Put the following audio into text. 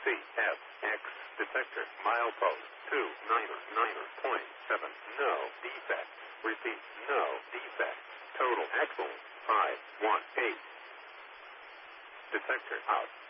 CFX detector milepost 299.7. No defect. Repeat, no defect. Total axle 518. Detector out.